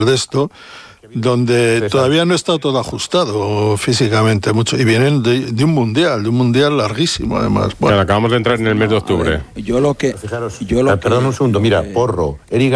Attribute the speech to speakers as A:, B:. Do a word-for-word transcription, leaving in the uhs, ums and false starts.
A: de esto, donde todavía no está todo ajustado físicamente mucho, y vienen de, de un mundial, de un mundial larguísimo además.
B: Bueno, claro, acabamos de entrar en el mes de octubre.
C: Ver, yo lo que...
D: Fijaros,
C: yo lo
D: perdón
C: que,
D: un segundo, mira,
C: eh,
D: Porro, Eric